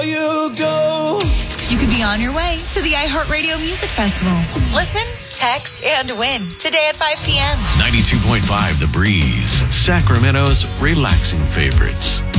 You go. You could be on your way to the iHeartRadio Music Festival. Listen, text, and win today at 5 p.m. 92.5 The Breeze, Sacramento's relaxing favorites.